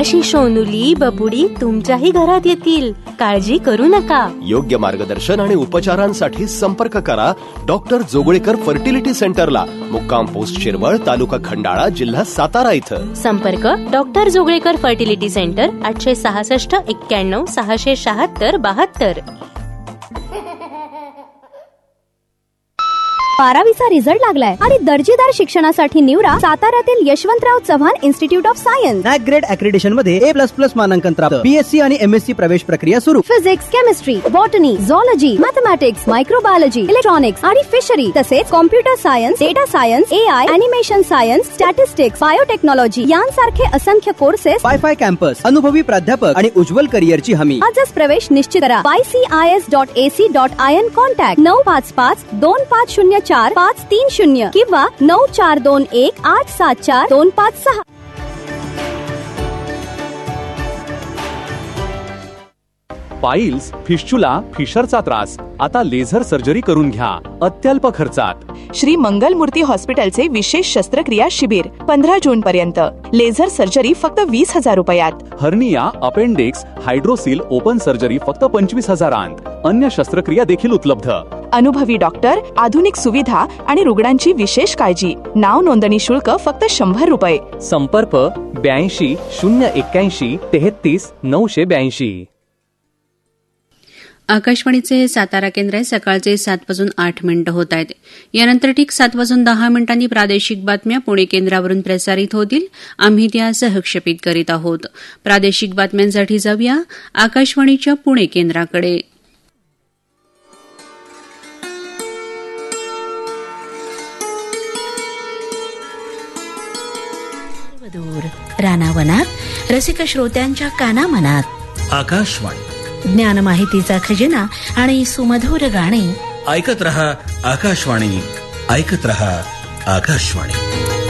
अशी सोनुली बबुडी तुमच्याही घरात येतील. काळजी करू नका. योग्य मार्गदर्शन आणि उपचारांसाठी संपर्क करा डॉक्टर जोगळेकर फर्टिलिटी सेंटरला, मुक्काम पोस्ट शिरवळ, तालुका खंडाळा, जिल्हा सातारा इथं. संपर्क doctor Joglekar fertility centre 866 91 676 72. 12वीचा result लागलाय आणि दर्जेदार शिक्षणासाठी निवडा साताऱ्यातील Yashwantrao Chavan institute of science. NAAC grade accreditation मध्ये A++ मानांकन प्राप्त. BSc आणि MSc प्रवेश प्रक्रिया सुरू. Physics, chemistry, botany, झॉलॉजी, mathematics, microbiology, electronics आणि फिशरी, तसेच computer science, data science, AI, animation science, statistics, biotechnology यांसारखे असंख्य कोर्सेस. वायफाय कॅम्पस, अनुभवी प्राध्यापक आणि उज्ज्वल करिअरची हमी. आजच प्रवेश निश्चित करा. ycis.ac.in. कॉन्टॅक्ट 955-2504-530 किंवा 9421-874-256. पाईल्स, फिस्चुला, फिशरचा त्रास आता लेझर सर्जरी करून घ्या अत्यल्प खर्चात. श्री मंगलमूर्ती हॉस्पिटलचे विशेष शस्त्रक्रिया शिबिर 15 जून पर्यंत. लेझर सर्जरी फक्त 20,000 रुपयात. Hernia, appendix, hydrocele open surgery फक्त 25,000. अन्य शस्त्रक्रिया देखील उपलब्ध. अनुभवी डॉक्टर, आधुनिक सुविधा आणि रुग्णांची विशेष काळजी. नाव नोंदणी शुल्क फक्त 100 रुपये. संपर्क 82 081 33 982. आकाशवाणीचे हे सातारा केंद्र आहे. सकाळचे 7:08 होत आहेत. यानंतर ठीक 7:10 प्रादेशिक बातम्या पुणे केंद्रावरून प्रसारित होतील. आम्ही त्या सहक्षेपित करीत आहोत. प्रादेशिक बातम्यांसाठी जाऊया आकाशवाणीच्या पुणे केंद्राकडे. रानावनात रसिक श्रोत्यांच्या कानामनात. आकाशवाणी, ज्ञान माहितीचा खजिना आणि सुमधुर गाणी. ऐकत रहा आकाशवाणी, ऐकत रहा आकाशवाणी.